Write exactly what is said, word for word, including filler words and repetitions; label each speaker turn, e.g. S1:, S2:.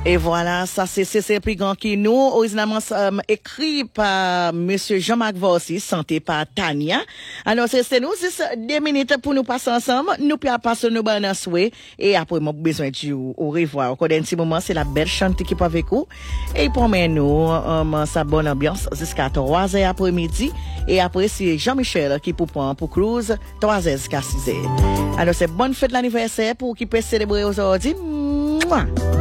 S1: Et voilà, ça c'est c'est plus grand qui nous, originalement euh, écrit par monsieur Jean-Marc Vossi, santé par Tania. Alors c'est c'est nous c'est deux minutes pour nous passer ensemble, nous puis passer nos bonnes souhaits et après mon besoin de au revoir. Encore un petit moment, c'est la belle chante qui peut avec vous et pour nous um, sa bonne ambiance jusqu'à trois heures après-midi et après c'est Jean-Michel qui pour prendre pour cruise trois heures jusqu'à six heures. Alors c'est bonne fête d'anniversaire pour qui peut célébrer aujourd'hui. Mouah.